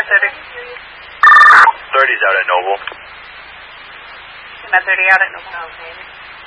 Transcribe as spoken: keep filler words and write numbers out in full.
thirty. thirty's out at Noble. Med thirty out at Noble. Okay.